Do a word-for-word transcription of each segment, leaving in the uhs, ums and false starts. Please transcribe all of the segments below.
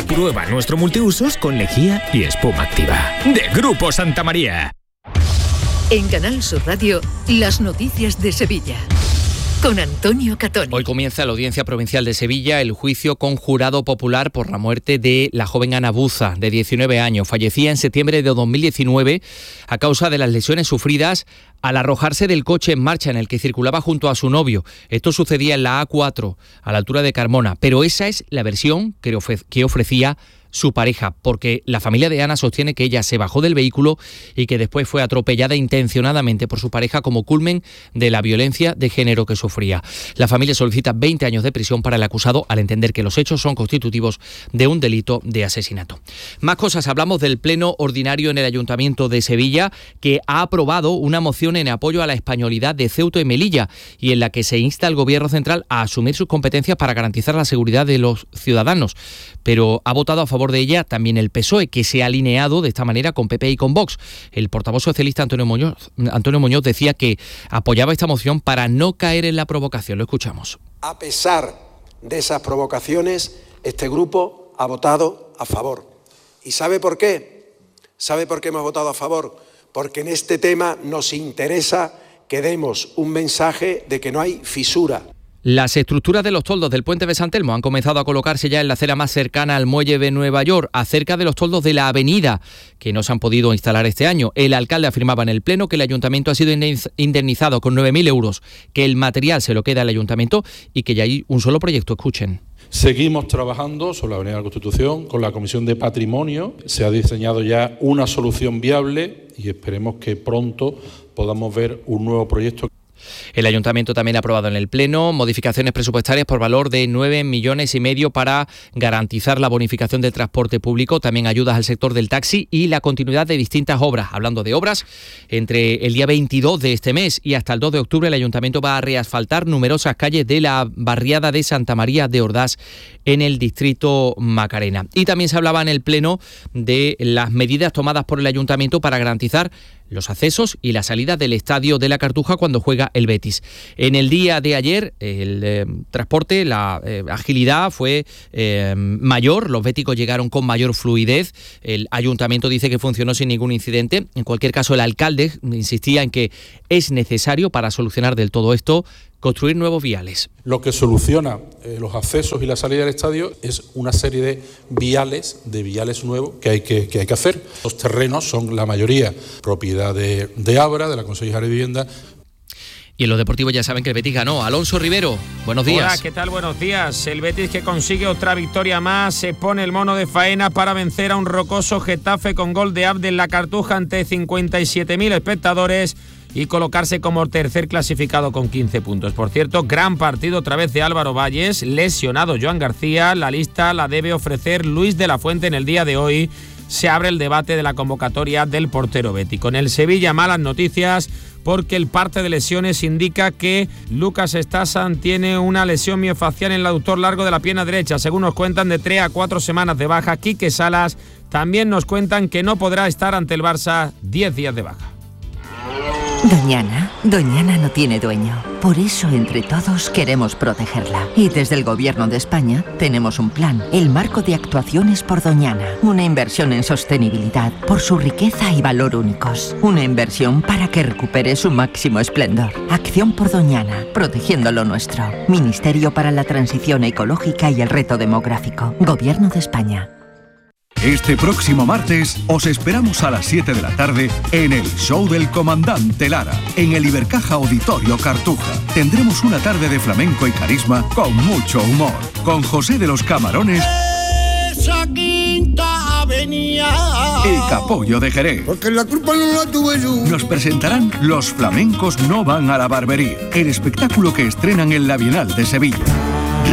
Prueba nuestro multiusos con lejía y espuma activa. De Grupo Santa María. En Canal Sur Radio, las noticias de Sevilla. Con Antonio Catoni. Hoy comienza la Audiencia Provincial de Sevilla el juicio con jurado popular por la muerte de la joven Ana Buza, de diecinueve años. Fallecía en septiembre de dos mil diecinueve a causa de las lesiones sufridas al arrojarse del coche en marcha en el que circulaba junto a su novio. Esto sucedía en la A cuatro, a la altura de Carmona. Pero esa es la versión que ofre- que ofrecía su pareja, porque la familia de Ana sostiene que ella se bajó del vehículo y que después fue atropellada intencionadamente por su pareja como culmen de la violencia de género que sufría. La familia solicita veinte años de prisión para el acusado al entender que los hechos son constitutivos de un delito de asesinato. Más cosas, hablamos del pleno ordinario en el Ayuntamiento de Sevilla, que ha aprobado una moción en apoyo a la españolidad de Ceuta y Melilla y en la que se insta al Gobierno central a asumir sus competencias para garantizar la seguridad de los ciudadanos. Pero ha votado a favor de ella también el P S O E, que se ha alineado de esta manera con P P y con Vox. El portavoz socialista Antonio Muñoz, Antonio Muñoz decía que apoyaba esta moción para no caer en la provocación. Lo escuchamos. A pesar de esas provocaciones, este grupo ha votado a favor. ¿Y sabe por qué? ¿Sabe por qué hemos votado a favor? Porque en este tema nos interesa que demos un mensaje de que no hay fisura. Las estructuras de los toldos del puente de San Telmo han comenzado a colocarse ya en la acera más cercana al muelle de Nueva York, acerca de los toldos de la avenida, que no se han podido instalar este año. El alcalde afirmaba en el pleno que el ayuntamiento ha sido indemnizado con nueve mil euros, que el material se lo queda al ayuntamiento y que ya hay un solo proyecto. Escuchen. Seguimos trabajando sobre la Avenida de la Constitución con la Comisión de Patrimonio. Se ha diseñado ya una solución viable y esperemos que pronto podamos ver un nuevo proyecto. El Ayuntamiento también ha aprobado en el Pleno modificaciones presupuestarias por valor de nueve millones y medio para garantizar la bonificación del transporte público, también ayudas al sector del taxi y la continuidad de distintas obras. Hablando de obras, entre el día veintidós de este mes y hasta el dos de octubre el Ayuntamiento va a reasfaltar numerosas calles de la barriada de Santa María de Ordás en el distrito Macarena. Y también se hablaba en el Pleno de las medidas tomadas por el Ayuntamiento para garantizar los accesos y la salida del estadio de la Cartuja cuando juega el Betis. En el día de ayer el eh, transporte, la eh, agilidad fue eh, mayor, los béticos llegaron con mayor fluidez, el ayuntamiento dice que funcionó sin ningún incidente. En cualquier caso, el alcalde insistía en que es necesario para solucionar del todo esto construir nuevos viales. Lo que soluciona eh, los accesos y la salida del estadio es una serie de viales, de viales nuevos que hay que, que, hay que hacer. Los terrenos son la mayoría propiedad de, de Abra, de la Consejería de Vivienda. Y en los deportivos ya saben que el Betis ganó. Alonso Rivero, buenos días. Hola, ¿qué tal? Buenos días. El Betis, que consigue otra victoria más, se pone el mono de faena para vencer a un rocoso Getafe con gol de Abdel La Cartuja ante cincuenta y siete mil espectadores y colocarse como tercer clasificado con quince puntos. Por cierto, gran partido otra vez de Álvaro Valles, lesionado Joan García. La lista la debe ofrecer Luis de la Fuente en el día de hoy. Se abre el debate de la convocatoria del portero bético. En el Sevilla, malas noticias, porque el parte de lesiones indica que Lucas Stasan tiene una lesión miofacial en el aductor largo de la pierna derecha. Según nos cuentan, de tres a cuatro semanas de baja. Quique Salas también nos cuentan que no podrá estar ante el Barça diez días de baja. Doñana, Doñana no tiene dueño. Por eso, entre todos, queremos protegerla. Y desde el Gobierno de España tenemos un plan, el Marco de Actuaciones por Doñana. Una inversión en sostenibilidad por su riqueza y valor únicos. Una inversión para que recupere su máximo esplendor. Acción por Doñana, protegiendo lo nuestro. Ministerio para la Transición Ecológica y el Reto Demográfico. Gobierno de España. Este próximo martes os esperamos a las siete de la tarde en el Show del Comandante Lara, en el Ibercaja Auditorio Cartuja. Tendremos una tarde de flamenco y carisma con mucho humor, con José de los Camarones Esa quinta avenida y Capollo de Jerez. Porque la culpa no la tuve yo. Nos presentarán Los Flamencos No Van a la Barbería, el espectáculo que estrenan en la Bienal de Sevilla.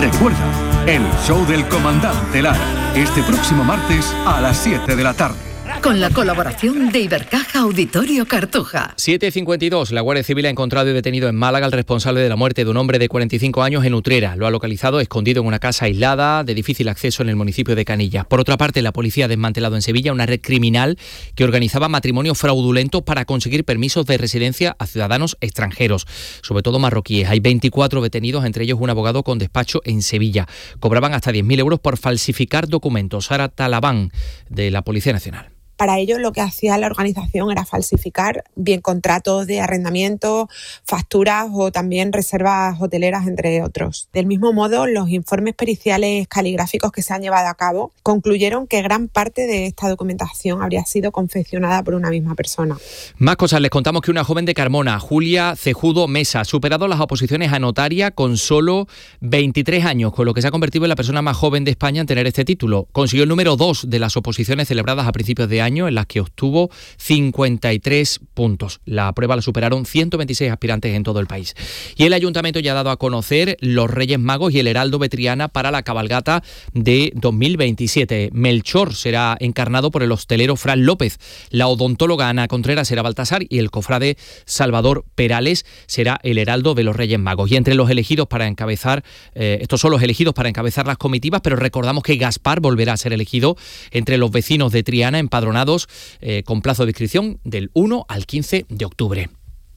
Recuerda, el Show del Comandante Lara, este próximo martes a las siete de la tarde. con la colaboración de Ibercaja Auditorio Cartuja. siete cincuenta y dos. La Guardia Civil ha encontrado y detenido en Málaga al responsable de la muerte de un hombre de cuarenta y cinco años en Utrera. Lo ha localizado escondido en una casa aislada de difícil acceso en el municipio de Canillas. Por otra parte, la policía ha desmantelado en Sevilla una red criminal que organizaba matrimonios fraudulentos para conseguir permisos de residencia a ciudadanos extranjeros, sobre todo marroquíes. Hay veinticuatro detenidos, entre ellos un abogado con despacho en Sevilla. Cobraban hasta diez mil euros por falsificar documentos. Sara Talabán, de la Policía Nacional. Para ello lo que hacía la organización era falsificar bien contratos de arrendamiento, facturas o también reservas hoteleras, entre otros. Del mismo modo, los informes periciales caligráficos que se han llevado a cabo concluyeron que gran parte de esta documentación habría sido confeccionada por una misma persona. Más cosas. Les contamos que una joven de Carmona, Julia Cejudo Mesa, ha superado las oposiciones a notaria con solo veintitrés años, con lo que se ha convertido en la persona más joven de España en tener este título. Consiguió el número dos de las oposiciones celebradas a principios de año, en las que obtuvo cincuenta y tres puntos. La prueba la superaron ciento veintiséis aspirantes en todo el país. Y el Ayuntamiento ya ha dado a conocer los Reyes Magos y el Heraldo de Triana para la cabalgata de dos mil veintisiete. Melchor será encarnado por el hostelero Fran López, la odontóloga Ana Contreras será Baltasar y el cofrade Salvador Perales será el Heraldo de los Reyes Magos. Y entre los elegidos para encabezar, eh, estos son los elegidos para encabezar las comitivas, pero recordamos que Gaspar volverá a ser elegido entre los vecinos de Triana empadronados eh, con plazo de inscripción del uno al quince de octubre.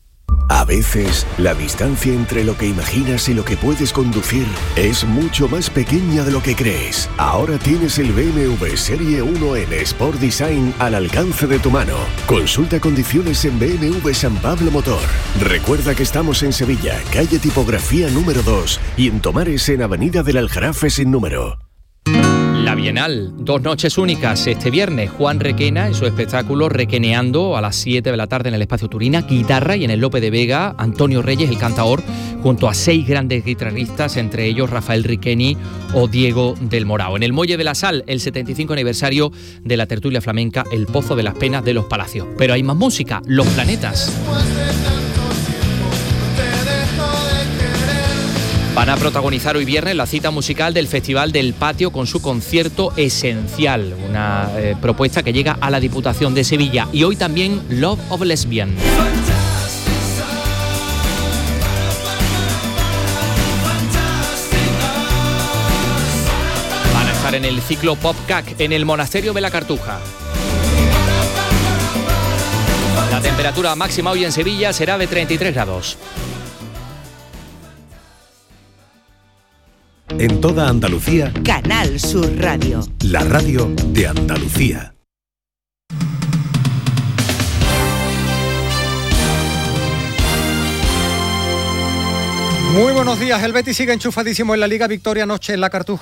A veces, la distancia entre lo que imaginas y lo que puedes conducir es mucho más pequeña de lo que crees. Ahora tienes el B M W Serie uno N Sport Design al alcance de tu mano. Consulta condiciones en B M W San Pablo Motor. Recuerda que estamos en Sevilla, calle Tipografía número dos, y en Tomares, en Avenida del Aljarafe sin número. La Bienal, dos noches únicas este viernes. Juan Requena en su espectáculo Requeneando a las siete de la tarde en el Espacio Turina, guitarra, y en el Lope de Vega, Antonio Reyes, el cantaor, junto a seis grandes guitarristas, entre ellos Rafael Riqueni o Diego del Morao. En el Muelle de la Sal, el setenta y cinco aniversario de la tertulia flamenca El Pozo de las Penas de los Palacios. Pero hay más música, Los Planetas. Van a protagonizar hoy viernes la cita musical del Festival del Patio con su concierto Esencial, una eh, propuesta que llega a la Diputación de Sevilla. Y hoy también Love of Lesbian. Van a estar en el ciclo Pop C A C en el Monasterio de la Cartuja. La temperatura máxima hoy en Sevilla será de treinta y tres grados. En toda Andalucía, Canal Sur Radio. la radio de Andalucía. Muy buenos días. El Betis sigue enchufadísimo en la Liga. Victoria anoche en la Cartuja